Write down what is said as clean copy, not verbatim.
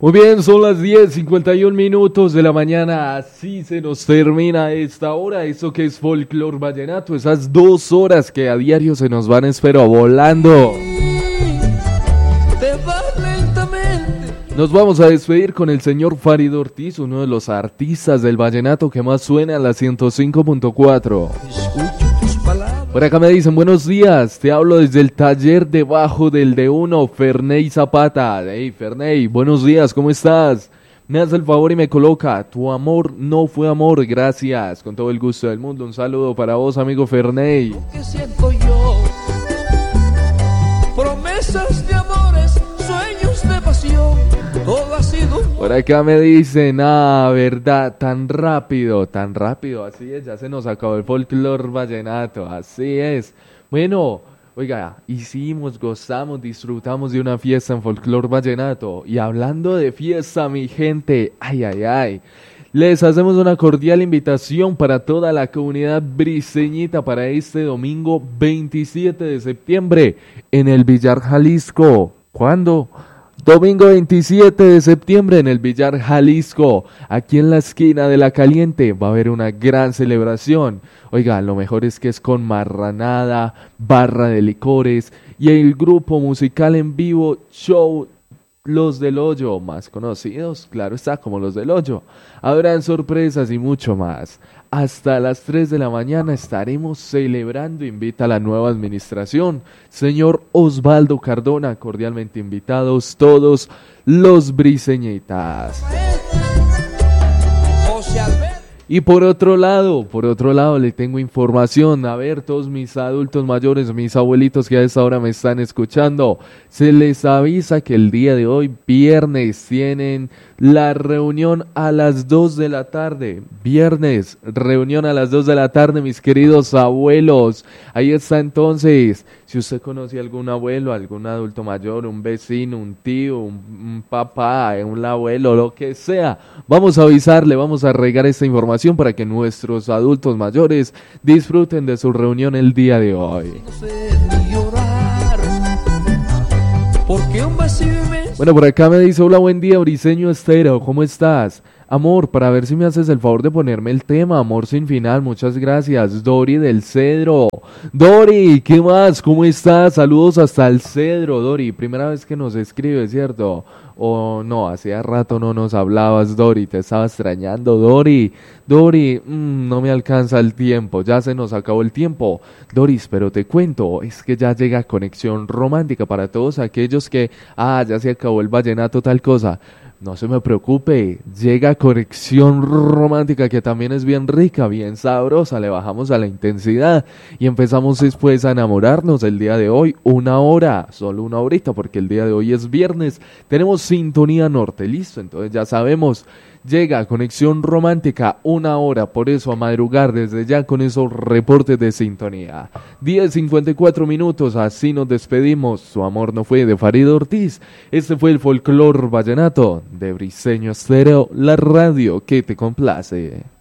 Muy bien, son las 10:51 de la mañana, así se nos termina esta hora, eso que es Folclor Vallenato, esas 2 horas que a diario se nos van, espero, volando. Nos vamos a despedir con el señor Farid Ortiz, uno de los artistas del vallenato que más suena en la 105.4. Por acá me dicen, buenos días, te hablo desde el taller debajo del D1, Ferney Zapata. Hey, Ferney, buenos días, ¿cómo estás? Me hace el favor y me coloca, tu amor no fue amor, gracias, con todo el gusto del mundo. Un saludo para vos, amigo Ferney. Lo que siento yo, promesas de amores, sueños de pasión, todo ha sido. Por acá me dicen, verdad, tan rápido, así es, ya se nos acabó el folclor vallenato, así es. Bueno, oiga, hicimos, gozamos, disfrutamos de una fiesta en folclor vallenato. Y hablando de fiesta, mi gente, ay, les hacemos una cordial invitación para toda la comunidad briseñita para este domingo 27 de septiembre en el Villar Jalisco. ¿Cuándo? Domingo 27 de septiembre en el Villar Jalisco, aquí en la esquina de La Caliente, va a haber una gran celebración. Oiga, lo mejor es que es con marranada, barra de licores y el grupo musical en vivo Show Los del Hoyo, más conocidos, claro está, como Los del Hoyo. Habrán sorpresas y mucho más. Hasta las 3 de la mañana estaremos celebrando. Invita a la nueva administración, señor Osvaldo Cardona, cordialmente invitados todos los briseñitas. Y por otro lado le tengo información. A ver, todos mis adultos mayores, mis abuelitos que a esta hora me están escuchando, se les avisa que el día de hoy, viernes, tienen la reunión a las 2 de la tarde. Viernes, reunión a las 2 de la tarde, mis queridos abuelos. Ahí está entonces. Si usted conoce a algún abuelo, algún adulto mayor, un vecino, un tío, un papá, un abuelo, lo que sea, vamos a avisarle, vamos a regar esta información para que nuestros adultos mayores disfruten de su reunión el día de hoy. Bueno, por acá me dice, hola, buen día, Briseño Estéreo, ¿cómo estás? Amor, para ver si me haces el favor de ponerme el tema, Amor sin final, muchas gracias, Dori del Cedro. Dori, ¿qué más? ¿Cómo estás? Saludos hasta el Cedro, Dori, primera vez que nos escribes, ¿cierto? O no, hacía rato no nos hablabas, Dori, te estaba extrañando, Dori, no me alcanza el tiempo, ya se nos acabó el tiempo, Doris, pero te cuento, es que ya llega Conexión Romántica para todos aquellos que, ya se acabó el vallenato, tal cosa. No se me preocupe, llega Conexión Romántica que también es bien rica, bien sabrosa, le bajamos a la intensidad y empezamos después a enamorarnos el día de hoy, 1 hora, solo 1 horita porque el día de hoy es viernes, tenemos Sintonía Norte, listo, entonces ya sabemos, llega Conexión Romántica, 1 hora, por eso a madrugar desde ya con esos reportes de sintonía. 10:54, así nos despedimos. Su amor no fue de Farid Ortiz. Este fue el folclor vallenato de Briseño Estéreo, la radio que te complace.